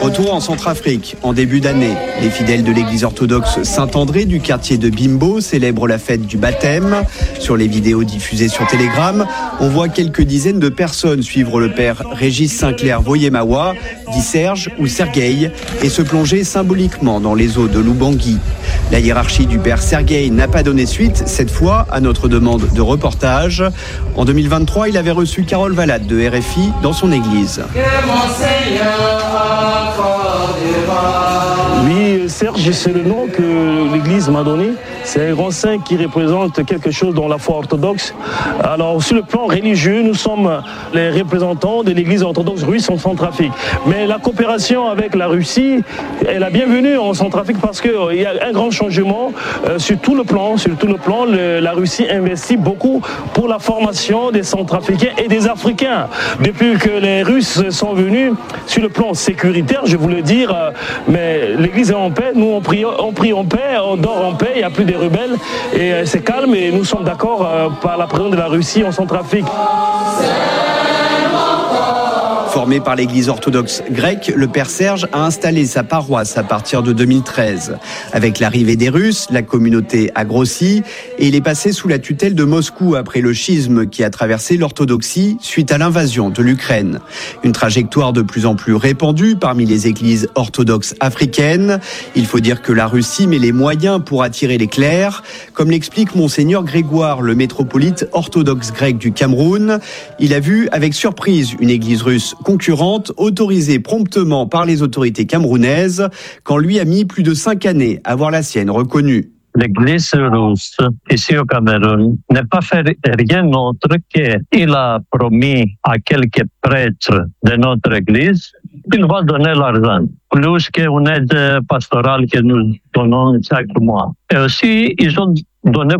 Retour en Centrafrique, en début d'année. Les fidèles de l'église orthodoxe Saint-André du quartier de Bimbo célèbrent la fête du baptême. Sur les vidéos diffusées sur Telegram, on voit quelques dizaines de personnes suivre le père Régis Sinclair Voyemawa, dit Serge ou Sergueï, et se plonger symboliquement dans les eaux de l'Oubangui. La hiérarchie du père Sergueï n'a pas donné suite, cette fois, à notre demande de reportage. En 2023, il avait reçu Carole Valade de RFI dans son église. Oui, Serge, c'est le nom que l'Église m'a donné. C'est un grand saint qui représente quelque chose dans la foi orthodoxe. Alors, sur le plan religieux, nous sommes les représentants de l'Église orthodoxe russe en Centrafrique. Mais la coopération avec la Russie est la bienvenue en Centrafrique parce qu'il y a un grand changement sur tout le plan. Sur tout le plan, la Russie investit beaucoup pour la formation des Centrafricains et des Africains. Depuis que les Russes sont venus, sur le plan sécuritaire, je voulais dire, mais l'Église est en paix, nous on prie en paix, on dort en paix, il n'y a plus de rebelles et c'est calme et nous sommes d'accord par la présence de la Russie en Centrafrique. Formé par l'église orthodoxe grecque, le père Serge a installé sa paroisse à partir de 2013. Avec l'arrivée des Russes, la communauté a grossi et il est passé sous la tutelle de Moscou après le schisme qui a traversé l'orthodoxie suite à l'invasion de l'Ukraine. Une trajectoire de plus en plus répandue parmi les églises orthodoxes africaines. Il faut dire que la Russie met les moyens pour attirer les clercs, comme l'explique Monseigneur Grégoire, le métropolite orthodoxe grec du Cameroun. Il a vu avec surprise une église russe concurrente, autorisée promptement par les autorités camerounaises, quand lui a mis plus de 5 années à voir la sienne reconnue. L'Église russe, ici au Cameroun, n'a pas fait rien d'autre qu'il a promis à quelques prêtres de notre Église qu'il va donner l'argent, plus qu'une aide pastorale que nous donnons chaque mois. Et aussi, ils ont donné